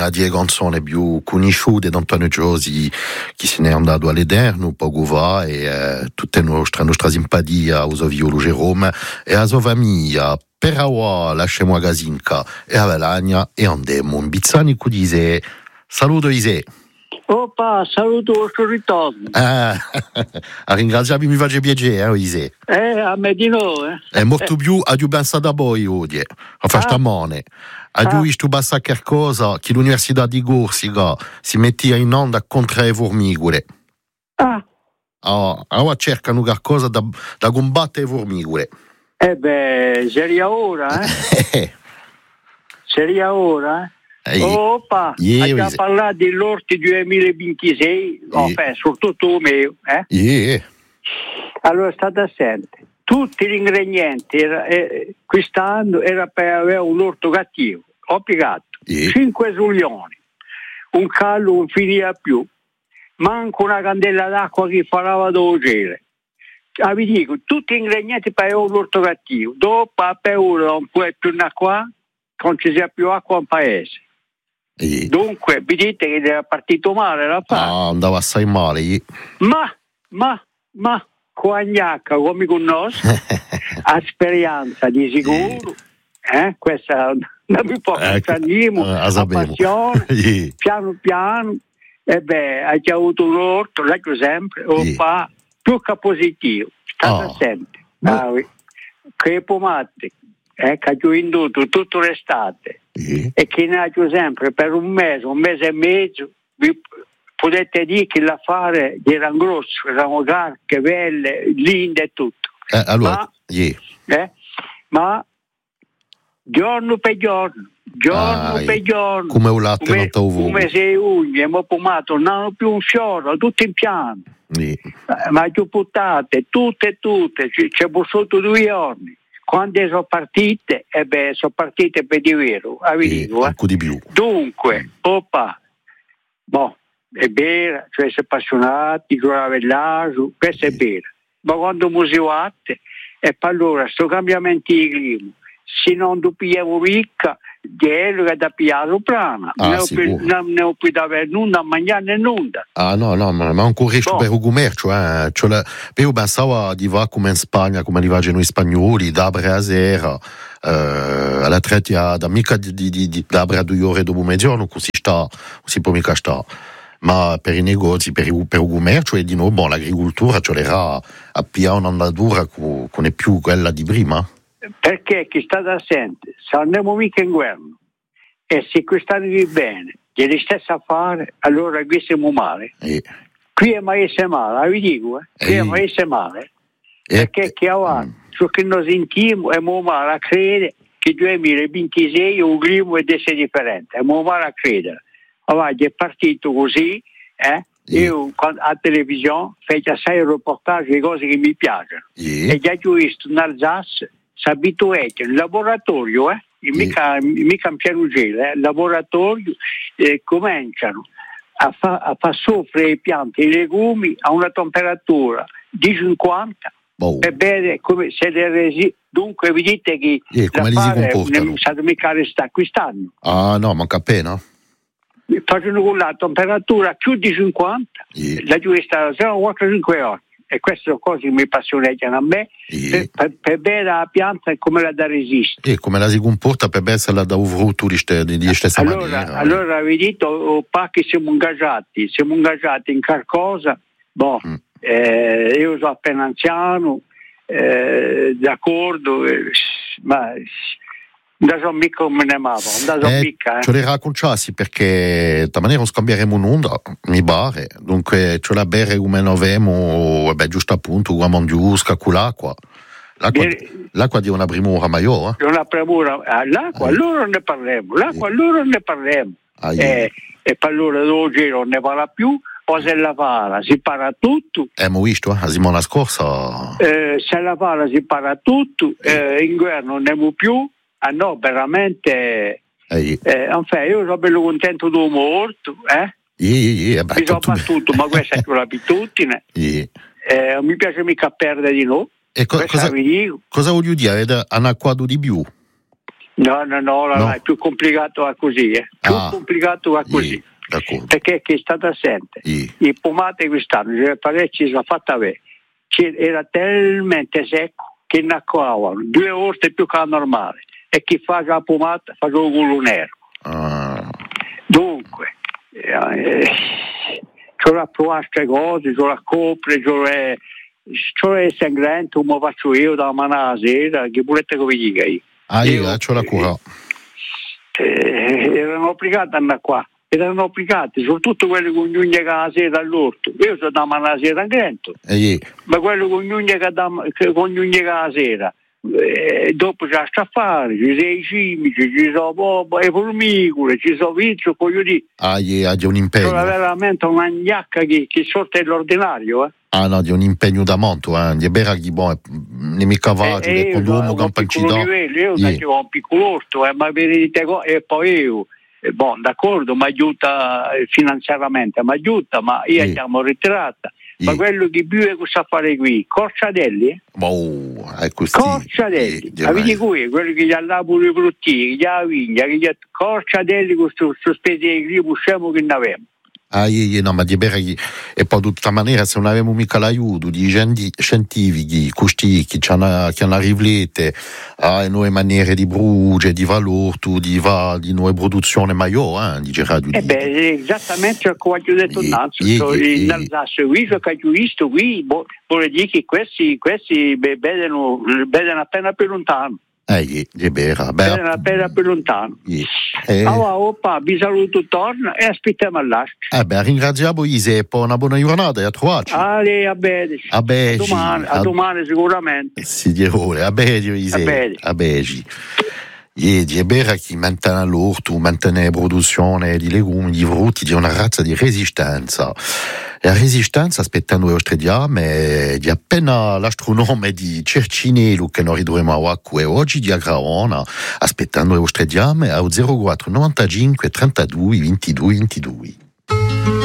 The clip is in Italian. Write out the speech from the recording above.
una delle canzoni più conosciute da Antonio Giosi che se ne è andato all'Eterno, poco va, e tutta nostra simpatia a Violo Jerome e a sua famiglia. Per ora lasciamo a Gazinca e a Velagna e andiamo in Bizzani che dice saluto Ise. Opa, saluto vostro ritorno. A ringraziarvi mi face piacere, Ise. A me di no, È molto più a più pensato da voi oggi, a fare stamane. A più visto basta qualcosa che l'Università di Corsica si metteva in onda contro le formigole. Ora cercano qualcosa da combattere le formigole. Seria ora, Seria ora, Opa, abbiamo parlato dell'Orti 2026, soprattutto me, Allora state attenti, tutti gli ingredienti quest'anno era per avere un orto cattivo, ho piegato 5 suglioni, un callo non finiva più, manco una candela d'acqua che parlava d'ogere. Vi dico, tutti gli ingredienti per avere un orto cattivo, dopo a ora non può tornare qua, non ci sia più acqua in paese. Dunque, vi dite che era partito male la fase. Andava assai male. Ma, Coagnacca, come conosco, a speranza di sicuro, questa non mi può andiamo, a passione, piano piano, hai già avuto un orto, leggo sempre, più che positivo, state attenti, che pomate, che ho venduto tutta l'estate, e che ne ho sempre per un mese e mezzo, potete dire che l'affare era grosso, erano carche, belle, linde e tutto. Ma giorno per giorno, come un latte come se le unghie, ma pomato, non hanno più un fiore, tutto in piano. Ma giù buttate, tutte, c'è sotto 2 giorni. Quando sono partite, sono partite per di vero, di più. Dunque, è vera, cioè si è appassionati, giocava l'asio, questo è vero. Ma quando musiate, e per allora, questo cambiamento di clima, se non pigliamo ricca, di quello che da pigliare soprano, non ho più da avere nulla a mangiare né nulla. No, ma ancora riesco per il commercio, io pensavo di va come in Spagna, come li facciano i spagnoli, da a sera, alla trettia, da mica da a 2 ore dopo mezzogiorno, così si può mica stare. Ma per i negozi, per il commercio e di nuovo l'agricoltura c'era a pigliare un'andatura che non è più quella di prima. Perché chi sta assente, se andiamo mica in guerra e se quest'anno vi bene, gli stessi a fare, allora qui siamo male. Qui è mai male, vi dico, qui è mai male. Perché che avanti, ciò che noi sentiamo è male a credere che 2026 un clima è differente, è male a credere. Avanti è partito così, io a televisione faccio assai reportage di cose che mi piacciono e già ho visto in Alsace si abituati in laboratorio, mica in piano gelo, laboratorio, cominciano a far soffrire le piante e i legumi a una temperatura di 50 per bene come se le resi. Dunque vi dite che l'affare non sa mica restare quest'anno. No, manca appena. Facciano con la temperatura più di 50, la giurista sono 4-5 ore. E queste sono cose che mi appassionano a me, per bere la pianta e come la da resistere. E come la si comporta per essere da un frutto di stessa maniera. Allora vi dico, che siamo ingaggiati in qualcosa, io sono appena anziano, d'accordo, ma non so mica come ne amavo, ce le raccontassi perché da maniera non scambieremo un'onda, mi pare, dunque ce la bere come noi avevamo, giusto appunto, come mangiusca con l'acqua. L'acqua di una primura maggiore. Una primura, l'acqua allora ne parliamo, e per allora oggi non ne parla più, o se la para si para tutto. Abbiamo visto, la settimana scorsa. Se la para si para tutto, inverno non ne più. No, veramente. Io sono bello contento del morto, mi sono battuto, ma questa è l'abitudine. Mi piace mica perdere di no. E cosa voglio dire? Hanno acquato di più? No, è più complicato così, più complicato così. Perché è stata assente. I pomate quest'anno, parecchi sono fatta avere. Era talmente secco che ne acquavano 2 volte più che la normale. E chi fa la pomata fa il culo nero. Dunque, c'ho da provare queste cose, c'ho da coprire, c'ho il sangrento, come faccio io da mangiare la sera, che volete che vi dica io? Io c'ho la cura. Erano obbligati ad andare qua. Erano obbligati, soprattutto quelli con l'ugna che la sera all'orto. Io sono da mangiare la sera anche, ma quelli con l'ugna che la sera. Dopo c'è a fare, ci sono i cimici, ci sono le formicole, ci sono vizi, voglio dire. Di un impegno. C'è veramente una gnacca che sorte dell'ordinario. Di un impegno da monto, di bere chi buono, ne mica va, quando uomo campa in città. Io ho un piccolo orto, ma vedete, e poi io. D'accordo, mi aiuta finanziariamente, ma io siamo ritirata. Ma quello che più è cosa fare qui? Corciadelli? Corciadelli, avete qui, quello che gli ha dato i frutti, gli ha vigna, Corciadelli con sospesi di usciamo che ne abbiamo. No, ma di bere e poi di tutta maniera se non avevamo mica l'aiuto di scientifici, questi che hanno riflette a nuove maniere di bruciare, di valore, di nuove produzioni maggiori, di radio. Esattamente come ho detto innanzi, in Alsace qui, che ho visto qui, vuol dire che questi vedono appena più lontano. Appena più lontano. Allora, vi saluto torno e aspettiamo all'astro. Ringraziamo Isepo, una buona giornata e a trovarci. A bene. A domani sicuramente. Si vuole, a bene Isepo. A bene. È vero che mantiene l'orto, mantiene la produzione di legumi, di frutti, di una razza di resistenza. La resistenza, aspettando le nostre diame, di appena l'astronome di Cercinello che noi dovremo a qui oggi di Agraona, aspettando le nostre diame, a 04 95 32 22 22.